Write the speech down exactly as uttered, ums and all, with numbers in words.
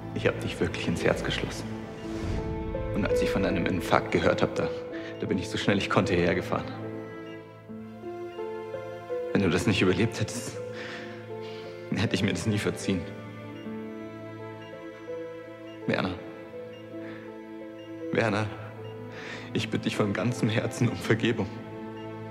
Ich habe dich wirklich ins Herz geschlossen. Und als ich von deinem Infarkt gehört habe, da, da bin ich so schnell ich konnte hierher gefahren. Wenn du das nicht überlebt hättest, hätte ich mir das nie verziehen. Werner. Werner, ich bitte dich von ganzem Herzen um Vergebung.